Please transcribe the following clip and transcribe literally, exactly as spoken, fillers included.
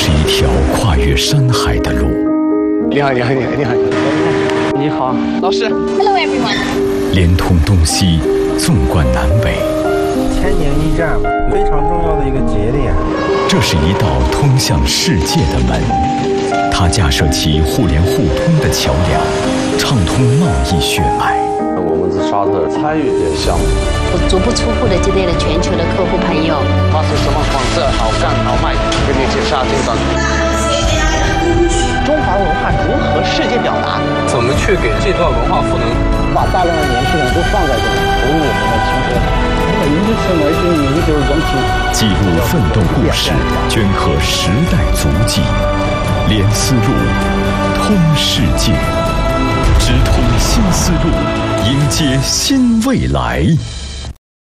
是一条跨越山海的路。 你好，你好，你好，你好，你好，老师。 Hello everyone。 连通东西，纵贯南北。 千年驿站，非常重要的一个节点。 这是一道通向世界的门，它架设起互联互通的桥梁，畅通贸易血脉。 我们在沙特参与这项目， 我足不出户的接待了全球的客户朋友。 发出什么黄色好干好卖，给你介绍这个。中华文化如何世界表达？ 怎么去给这段文化赋能？ 把大量的年轻人都放在这里，投入我们的青春。那么，一是为一，一就是人品。 记录奋斗故事，镌刻时代足迹，连丝路，通世界，直通新丝路，迎接新未来。